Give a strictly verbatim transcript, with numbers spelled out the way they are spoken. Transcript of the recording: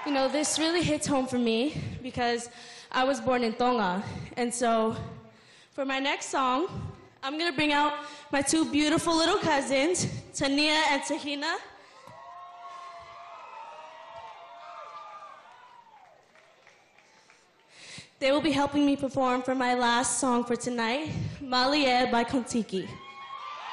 You know, this really hits home for me because I was born in Tonga. And so for my next song, I'm going to bring out my two beautiful little cousins, Tania and Tahina. They will be helping me perform for my last song for tonight, Malie by Kontiki.